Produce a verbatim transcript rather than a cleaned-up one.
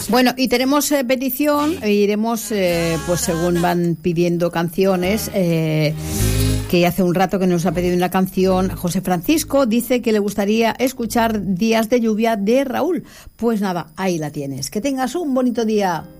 Bueno, y tenemos eh, petición, e iremos, eh, pues según van pidiendo canciones, eh, que hace un rato que nos ha pedido una canción. José Francisco dice que le gustaría escuchar Días de lluvia de Raúl. Pues nada, ahí la tienes. Que tengas un bonito día.